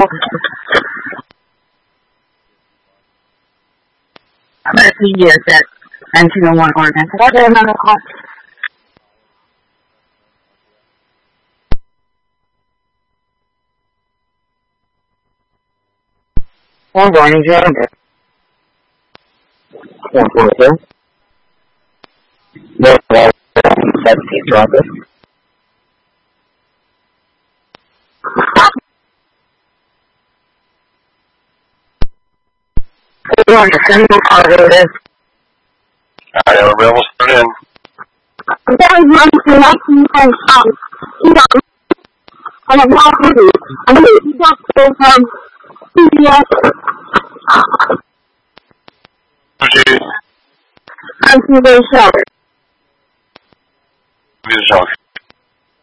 I'm going to see you at N201 Oregon. Could I get another call? One morning, Janitor. 142. Northwest 17th office. You want to send me how it is? I have a rebel start in. That was one to like you from you got and I'm not happy. I mean you got to from CBS. Okay. I'm CBS show. CBS show.